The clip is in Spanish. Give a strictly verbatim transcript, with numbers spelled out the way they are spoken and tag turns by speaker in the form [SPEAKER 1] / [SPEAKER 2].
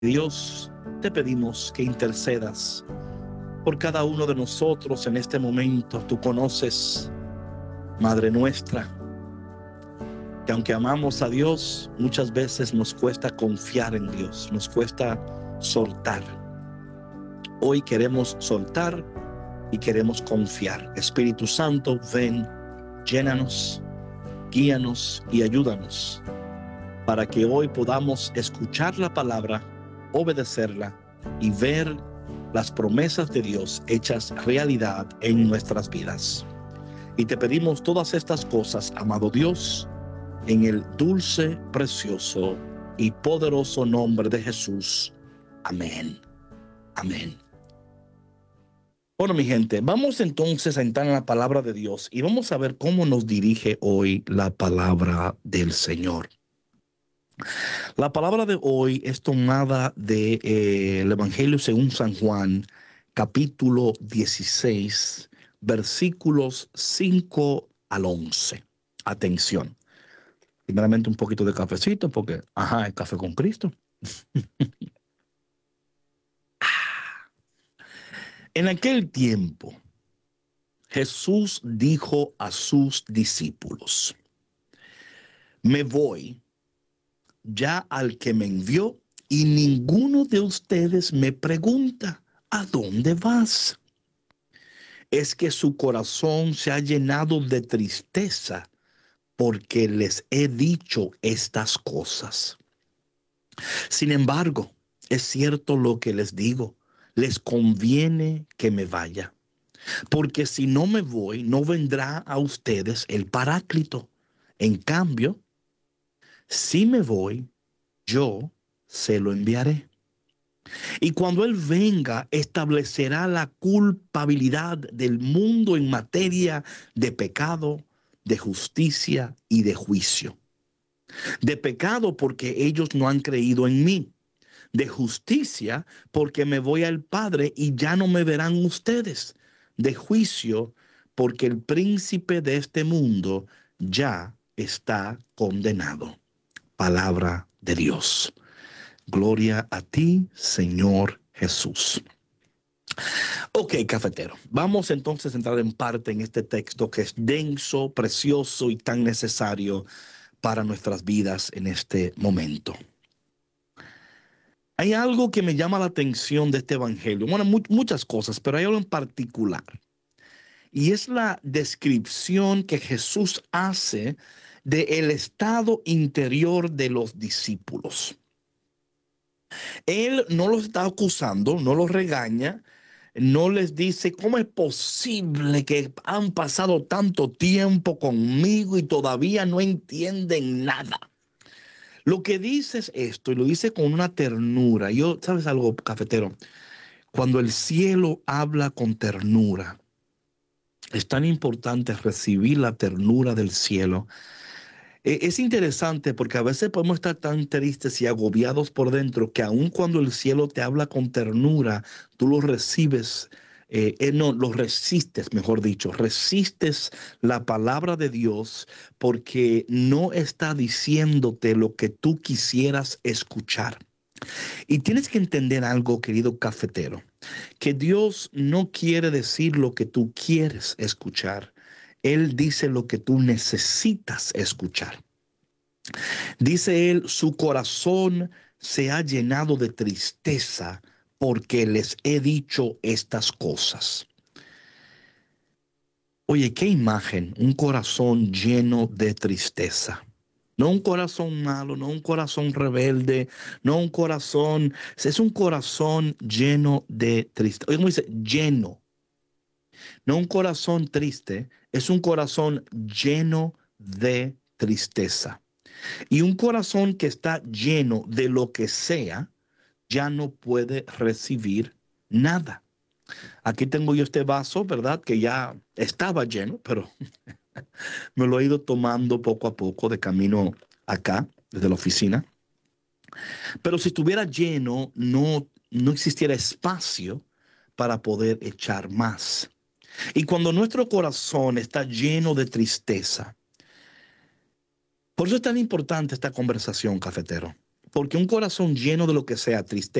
[SPEAKER 1] Dios, te pedimos que intercedas por cada uno de nosotros en este momento. Tú conoces, Madre nuestra, que aunque amamos a Dios, muchas veces nos cuesta confiar en Dios, nos cuesta soltar. Hoy queremos soltar y queremos confiar. Espíritu Santo, ven, llénanos, guíanos y ayúdanos para que hoy podamos escuchar la palabra, obedecerla y ver las promesas de Dios hechas realidad en nuestras vidas. Y te pedimos todas estas cosas, amado Dios, en el dulce, precioso y poderoso nombre de Jesús. Amén. Amén. Bueno, mi gente, vamos entonces a entrar en la palabra de Dios y vamos a ver cómo nos dirige hoy la palabra del Señor. La palabra de hoy es tomada del de, eh, Evangelio según San Juan, capítulo dieciséis, versículos cinco al once. Atención. Primeramente un poquito de cafecito porque, ajá, el café con Cristo. En aquel tiempo, Jesús dijo a sus discípulos: me voy ya al que me envió y ninguno de ustedes me pregunta: ¿a dónde vas? Es que su corazón se ha llenado de tristeza porque les he dicho estas cosas. Sin embargo, es cierto lo que les digo, les conviene que me vaya, porque si no me voy, no vendrá a ustedes el Paráclito. En cambio, si me voy, yo se lo enviaré. Y cuando Él venga, establecerá la culpabilidad del mundo en materia de pecado, de justicia y de juicio. De pecado porque ellos no han creído en mí. De justicia porque me voy al Padre y ya no me verán ustedes. De juicio porque el príncipe de este mundo ya está condenado. Palabra de Dios. Gloria a ti, Señor Jesús. Ok, cafetero, vamos entonces a entrar en parte en este texto que es denso, precioso y tan necesario para nuestras vidas en este momento. Hay algo que me llama la atención de este evangelio. Bueno, mu muchas cosas, pero hay algo en particular. Y es la descripción que Jesús hace del estado interior de los discípulos. Él no los está acusando, no los regaña, no les dice: ¿cómo es posible que han pasado tanto tiempo conmigo y todavía no entienden nada? Lo que dice es esto, y lo dice con una ternura. Yo, ¿sabes algo, cafetero? Cuando el cielo habla con ternura, es tan importante recibir la ternura del cielo. Es interesante porque a veces podemos estar tan tristes y agobiados por dentro que aun cuando el cielo te habla con ternura, tú lo recibes, eh, eh, no, lo resistes, mejor dicho, resistes la palabra de Dios porque no está diciéndote lo que tú quisieras escuchar. Y tienes que entender algo, querido cafetero, que Dios no quiere decir lo que tú quieres escuchar. Él dice lo que tú necesitas escuchar. Dice él: su corazón se ha llenado de tristeza porque les he dicho estas cosas. Oye, qué imagen, un corazón lleno de tristeza. No un corazón malo, no un corazón rebelde, no un corazón, es un corazón lleno de tristeza. Oye, ¿cómo dice? Lleno. No un corazón triste, es un corazón lleno de tristeza. Y un corazón que está lleno de lo que sea, ya no puede recibir nada. Aquí tengo yo este vaso, ¿verdad? Que ya estaba lleno, pero me lo he ido tomando poco a poco de camino acá, desde la oficina. Pero si estuviera lleno, no, no existiera espacio para poder echar más. Y cuando nuestro corazón está lleno de tristeza, por eso es tan importante esta conversación, cafetero. Porque un corazón lleno de lo que sea, tristeza,